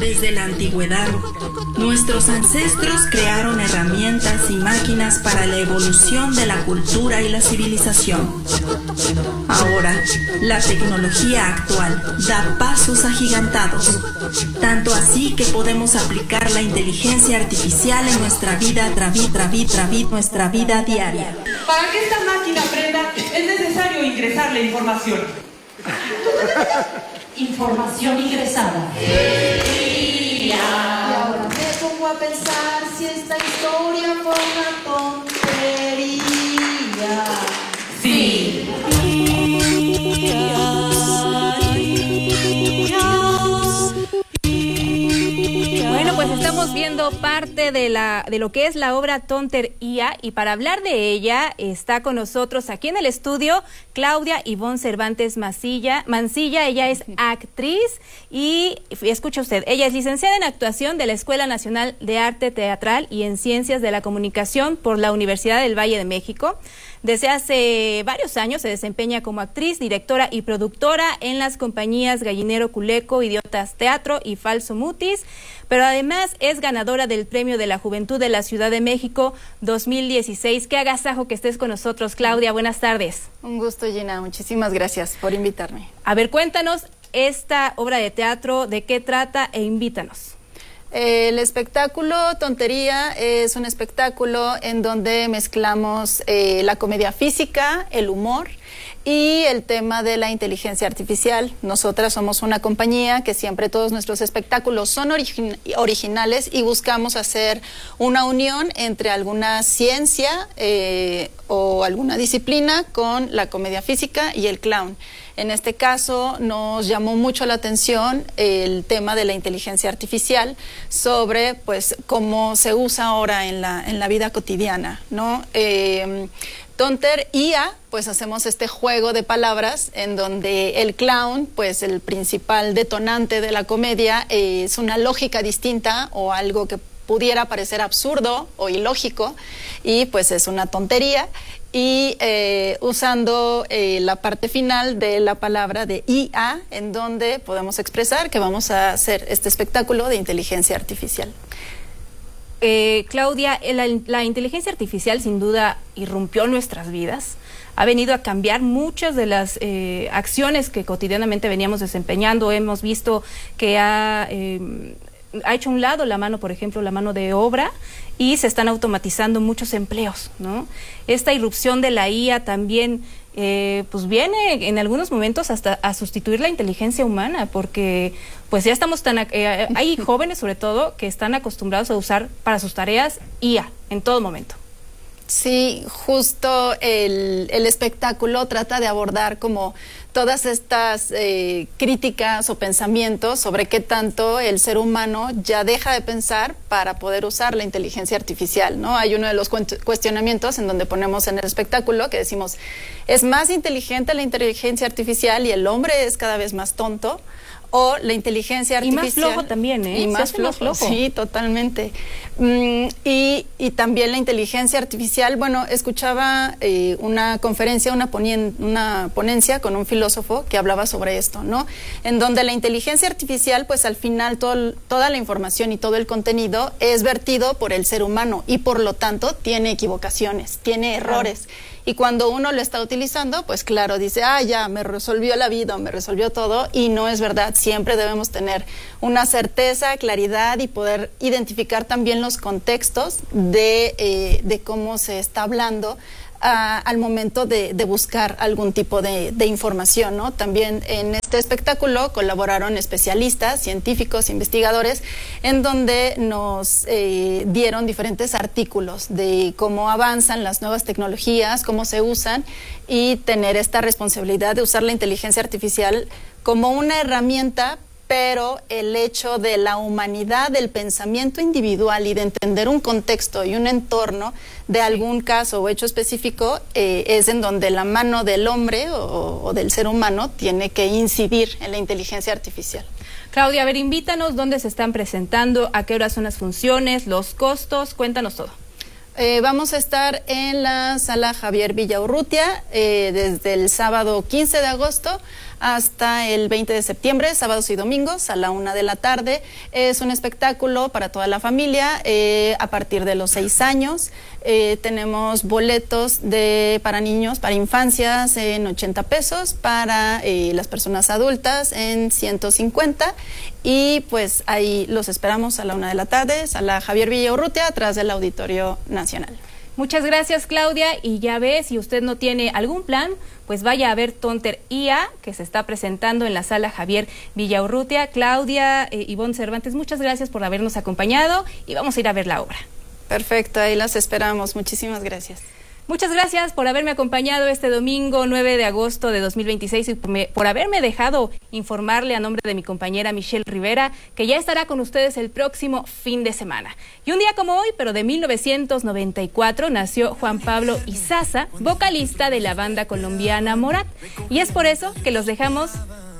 Desde la antigüedad, nuestros ancestros crearon herramientas y máquinas para la evolución de la cultura y la civilización. Ahora, la tecnología actual da pasos agigantados, tanto así que podemos aplicar la inteligencia artificial en nuestra vida diaria. Para que esta máquina aprenda, es necesario ingresar la información. Información ingresada. Y ahora me pongo a pensar si esta historia fue una tontería. Sí. Bueno, pues estamos viendo parte de lo que es la obra Tonter IA, y para hablar de ella está con nosotros aquí en el estudio Claudia Ivonne Cervantes Mancilla. Ella es actriz y escucha usted, ella es licenciada en actuación de la Escuela Nacional de Arte Teatral y en Ciencias de la Comunicación por la Universidad del Valle de México. Desde hace varios años se desempeña como actriz, directora y productora en las compañías Gallinero Culeco, Idiotas Teatro y Falso Mutis, pero además es ganadora del Premio de la Juventud de la Ciudad de México 2016. Qué agasajo que estés con nosotros, Claudia. Buenas tardes. Un gusto, Gina. Muchísimas gracias por invitarme. A ver, cuéntanos esta obra de teatro, de qué trata e invítanos. El espectáculo Tontería es un espectáculo en donde mezclamos la comedia física, el humor y el tema de la inteligencia artificial. Nosotras somos una compañía que siempre todos nuestros espectáculos son originales y buscamos hacer una unión entre alguna ciencia o alguna disciplina con la comedia física y el clown. En este caso nos llamó mucho la atención el tema de la inteligencia artificial sobre pues cómo se usa ahora en la vida cotidiana, ¿no? Tonter IA, pues hacemos este juego de palabras en donde el clown, pues el principal detonante de la comedia es una lógica distinta o algo que pudiera parecer absurdo o ilógico y pues es una tontería. Y usando la parte final de la palabra de IA, en donde podemos expresar que vamos a hacer este espectáculo de inteligencia artificial. Claudia, la inteligencia artificial sin duda irrumpió nuestras vidas, ha venido a cambiar muchas de las acciones que cotidianamente veníamos desempeñando. Hemos visto que ha hecho a un lado la mano, por ejemplo, la mano de obra, y se están automatizando muchos empleos, ¿no? Esta irrupción de la IA también pues viene en algunos momentos hasta a sustituir la inteligencia humana, porque pues ya estamos hay jóvenes sobre todo que están acostumbrados a usar para sus tareas IA en todo momento. Sí, justo el espectáculo trata de abordar como todas estas críticas o pensamientos sobre qué tanto el ser humano ya deja de pensar para poder usar la inteligencia artificial, ¿no? Hay uno de los cuestionamientos en donde ponemos en el espectáculo que decimos, ¿es más inteligente la inteligencia artificial y el hombre es cada vez más tonto? O la inteligencia artificial. Y más flojo también, ¿eh? Y más flojo. Sí, totalmente. Y también la inteligencia artificial, bueno, escuchaba una conferencia, una ponencia con un filósofo que hablaba sobre esto, ¿no? En donde la inteligencia artificial, pues al final toda la información y todo el contenido es vertido por el ser humano y por lo tanto tiene equivocaciones, tiene errores. Y cuando uno lo está utilizando, pues claro, dice, ya, me resolvió la vida, me resolvió todo, y no es verdad. Siempre debemos tener una certeza, claridad y poder identificar también los contextos de cómo se está hablando al momento de buscar algún tipo de información, ¿no? También en este espectáculo colaboraron especialistas, científicos, investigadores, en donde nos dieron diferentes artículos de cómo avanzan las nuevas tecnologías, cómo se usan, y tener esta responsabilidad de usar la inteligencia artificial como una herramienta, pero el hecho de la humanidad, del pensamiento individual y de entender un contexto y un entorno de algún caso o hecho específico es en donde la mano del hombre o del ser humano tiene que incidir en la inteligencia artificial. Claudia, a ver, invítanos dónde se están presentando, a qué horas son las funciones, los costos, cuéntanos todo. Vamos a estar en la sala Javier Villaurrutia desde el sábado 15 de agosto hasta el 20 de septiembre, sábados y domingos a la 1 de la tarde. Es un espectáculo para toda la familia a partir de los 6 años. Tenemos boletos para niños, para infancias en 80 pesos, para las personas adultas en 150, y pues ahí los esperamos a la 1 de la tarde, sala Javier Villaurrutia, atrás del Auditorio Nacional. Muchas gracias, Claudia, y ya ve, si usted no tiene algún plan, pues vaya a ver Tónter IA, que se está presentando en la sala Javier Villaurrutia. Claudia, Ivonne Cervantes, muchas gracias por habernos acompañado y vamos a ir a ver la obra. Perfecto, ahí las esperamos. Muchísimas gracias. Muchas gracias por haberme acompañado este domingo 9 de agosto de 2026 y por haberme dejado informarle a nombre de mi compañera Michelle Rivera, que ya estará con ustedes el próximo fin de semana. Y un día como hoy, pero de 1994, nació Juan Pablo Izaza, vocalista de la banda colombiana Morat. Y es por eso que los dejamos